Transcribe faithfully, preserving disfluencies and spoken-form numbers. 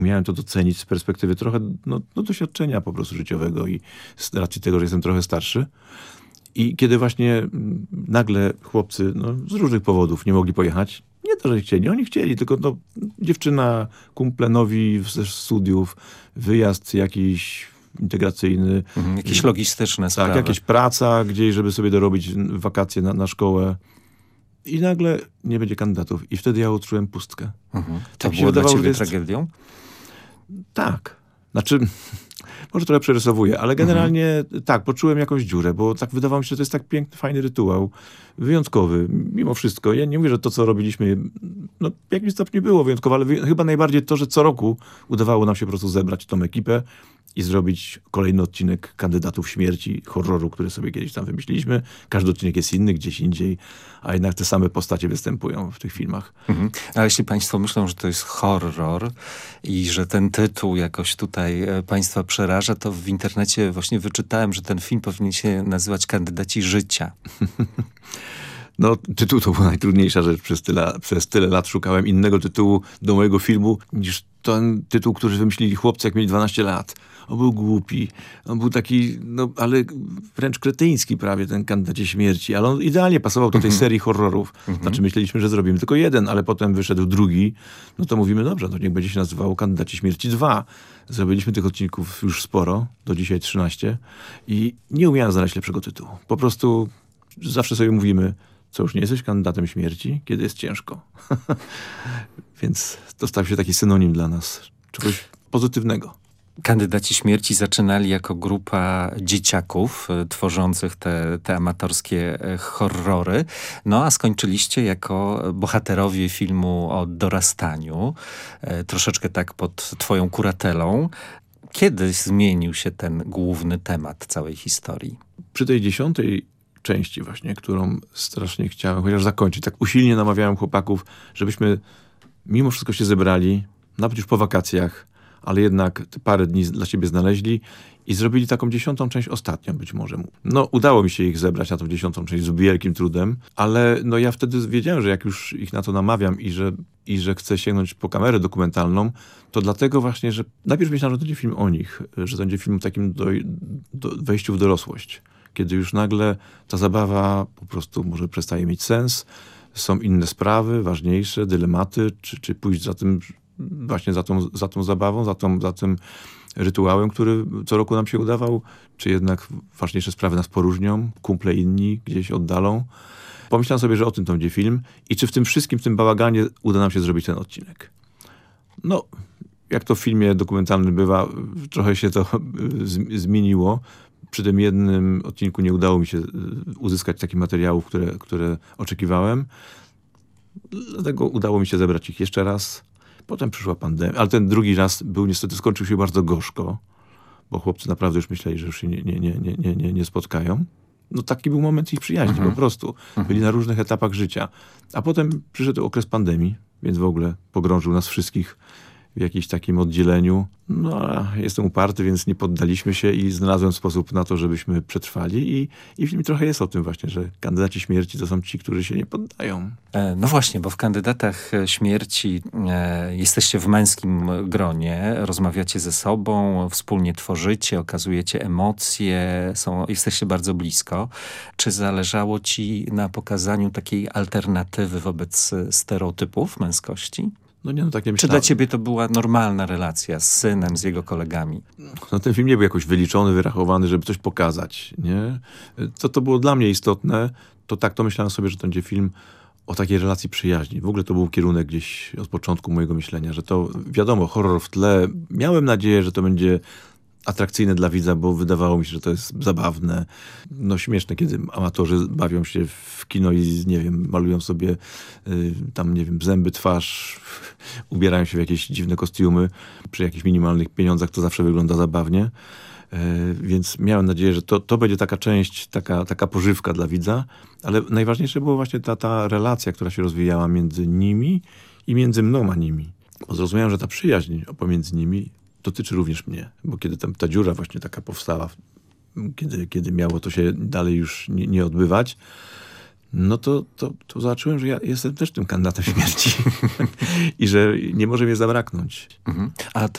Miałem to docenić z perspektywy trochę no, no, doświadczenia po prostu życiowego i z racji tego, że jestem trochę starszy. I kiedy właśnie nagle chłopcy no, z różnych powodów nie mogli pojechać, nie to, że chcieli, oni chcieli, tylko no, dziewczyna, kumple nowi ze studiów, wyjazd jakiś integracyjny. Mhm, jakieś logistyczne tak, sprawy. Tak, jakaś praca gdzieś, żeby sobie dorobić wakacje na, na szkołę. I nagle nie będzie kandydatów. I wtedy ja odczułem pustkę. Mhm. To Tak było wydawało, dla ciebie że jest... tragedią? Tak. Znaczy, może trochę przerysowuję, ale generalnie mhm. tak, poczułem jakąś dziurę, bo tak wydawało mi się, że to jest tak piękny, fajny rytuał. Wyjątkowy, mimo wszystko. Ja nie mówię, że to, co robiliśmy, no w jakimś stopniu było wyjątkowe, ale wy... chyba najbardziej to, że co roku udawało nam się po prostu zebrać tą ekipę i zrobić kolejny odcinek Kandydatów Śmierci, horroru, który sobie kiedyś tam wymyśliliśmy. Każdy odcinek jest inny, gdzieś indziej, a jednak te same postacie występują w tych filmach. Mhm. A jeśli państwo myślą, że to jest horror i że ten tytuł jakoś tutaj państwa przeraża, to w internecie właśnie wyczytałem, że ten film powinien się nazywać Kandydaci Życia. No, tytuł to była najtrudniejsza rzecz. Przez tyle, przez tyle lat szukałem innego tytułu do mojego filmu niż ten tytuł, który wymyślili chłopcy, jak mieli dwanaście lat. On był głupi. On był taki, no, ale wręcz kretyński prawie, ten Kandydaci Śmierci. Ale on idealnie pasował do tej serii horrorów. Znaczy myśleliśmy, że zrobimy tylko jeden, ale potem wyszedł drugi. No to mówimy, dobrze, to niech będzie się nazywało Kandydaci Śmierci dwa. Zrobiliśmy tych odcinków już sporo, do dzisiaj trzynaście. I nie umiałem znaleźć lepszego tytułu. Po prostu zawsze sobie mówimy, co już nie jesteś kandydatem śmierci, kiedy jest ciężko. Więc to stał się taki synonim dla nas. Czegoś pozytywnego. Kandydaci Śmierci zaczynali jako grupa dzieciaków y, tworzących te, te amatorskie y, horrory, no a skończyliście jako bohaterowie filmu o dorastaniu, y, troszeczkę tak pod twoją kuratelą. Kiedy zmienił się ten główny temat całej historii? Przy tej dziesiątej części właśnie, którą strasznie chciałem chociaż zakończyć, tak usilnie namawiałem chłopaków, żebyśmy mimo wszystko się zebrali, nawet już po wakacjach, ale jednak te parę dni dla siebie znaleźli i zrobili taką dziesiątą część, ostatnią być może. No, udało mi się ich zebrać na tą dziesiątą część z wielkim trudem, ale no ja wtedy wiedziałem, że jak już ich na to namawiam i że, i że chcę sięgnąć po kamerę dokumentalną, to dlatego właśnie, że najpierw myślałem, że to będzie film o nich, że to będzie film takim do, do wejściu w dorosłość. Kiedy już nagle ta zabawa po prostu może przestaje mieć sens, są inne sprawy, ważniejsze, dylematy, czy, czy pójść za tym, właśnie za tą, za tą zabawą, za, tą, za tym rytuałem, który co roku nam się udawał, czy jednak ważniejsze sprawy nas poróżnią, kumple inni gdzieś oddalą. Pomyślałem sobie, że o tym to będzie film i czy w tym wszystkim, w tym bałaganie uda nam się zrobić ten odcinek. No, jak to w filmie dokumentalnym bywa, trochę się to zmieniło. Przy tym jednym odcinku nie udało mi się uzyskać takich materiałów, które, które oczekiwałem. Dlatego udało mi się zebrać ich jeszcze raz. Potem przyszła pandemia, ale ten drugi raz był niestety, skończył się bardzo gorzko, bo chłopcy naprawdę już myśleli, że już się nie, nie, nie, nie, nie, nie spotkają. No taki był moment ich przyjaźni, mhm. po prostu. Byli na różnych etapach życia. A potem przyszedł okres pandemii, więc w ogóle pogrążył nas wszystkich w jakimś takim oddzieleniu. No, jestem uparty, więc nie poddaliśmy się i znalazłem sposób na to, żebyśmy przetrwali. I, i film trochę jest o tym właśnie, że kandydaci śmierci to są ci, którzy się nie poddają. E, no właśnie, bo w Kandydatach Śmierci e, jesteście w męskim gronie, rozmawiacie ze sobą, wspólnie tworzycie, okazujecie emocje, są, jesteście bardzo blisko. Czy zależało ci na pokazaniu takiej alternatywy wobec stereotypów męskości? No nie, no tak nie Czy dla ciebie to była normalna relacja z synem, z jego kolegami? No ten film nie był jakoś wyliczony, wyrachowany, żeby coś pokazać, nie? Co to było dla mnie istotne, to tak to myślałem sobie, że to będzie film o takiej relacji przyjaźni. W ogóle to był kierunek gdzieś od początku mojego myślenia, że to wiadomo, horror w tle. Miałem nadzieję, że to będzie atrakcyjne dla widza, bo wydawało mi się, że to jest zabawne. No śmieszne, kiedy amatorzy bawią się w kino i, nie wiem, malują sobie y, tam, nie wiem, zęby, twarz, ubierają się w jakieś dziwne kostiumy. Przy jakichś minimalnych pieniądzach to zawsze wygląda zabawnie. Y, więc miałem nadzieję, że to, to będzie taka część, taka, taka pożywka dla widza. Ale najważniejsze było właśnie ta, ta relacja, która się rozwijała między nimi i między mną a nimi. Bo zrozumiałem, że ta przyjaźń pomiędzy nimi dotyczy również mnie, bo kiedy tam ta dziura właśnie taka powstała, kiedy, kiedy miało to się dalej już nie, nie odbywać, no to, to, to zobaczyłem, że ja jestem też tym kandydatem śmierci i że nie może mnie zabraknąć. Mhm. A